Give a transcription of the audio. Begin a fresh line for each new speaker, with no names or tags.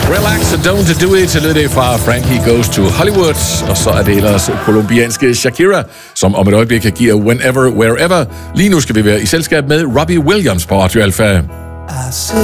Relax and don't do it, lød det fra Frankie Goes to Hollywood. Og så er det ellers kolumbianske Shakira, som om et øjeblik giver Whenever, Wherever. Lige nu skal vi være i selskab med Robbie Williams på Radio Alpha.